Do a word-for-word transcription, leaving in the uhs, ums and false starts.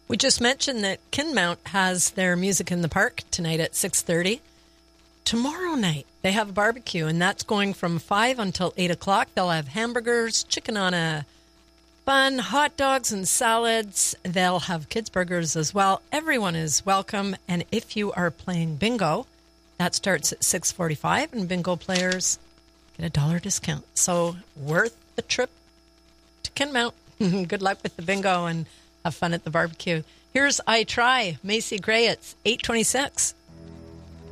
We just mentioned that Kinmount has their Music in the Park tonight at six thirty. Tomorrow night, they have a barbecue, and that's going from five until eight o'clock. They'll have hamburgers, chicken on a bun, hot dogs, and salads. They'll have kids' burgers as well. Everyone is welcome, and if you are playing bingo, that starts at six forty-five, and bingo players get a dollar discount. So worth the trip to Kinmount. Good luck with the bingo, and have fun at the barbecue. Here's I Try, Macy Gray. It's eight twenty-six.